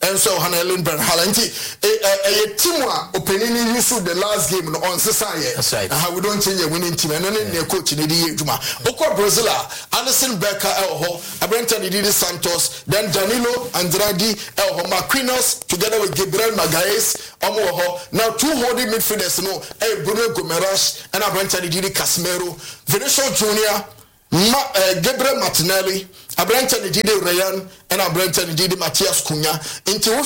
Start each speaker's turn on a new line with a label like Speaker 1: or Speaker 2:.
Speaker 1: and so Hannah Lindbergh Halanti a team opening you the last game on society.
Speaker 2: That's right.
Speaker 1: How we don't change a winning team and then their coach in the Juma. Oko Brazil, Anderson Becker Elho, Abrenton Didi Santos, then Danilo Andrade Elho Marquinhos together with Gabriel Magalhaes Omoho. Now two holding midfielders no Bruno Gomes and Abrenton Didi Casemiro, Vinicius Junior, Gabriel Martinelli, Abrenton Didi Ryan and Abrenton Didi Matias Cunha. Into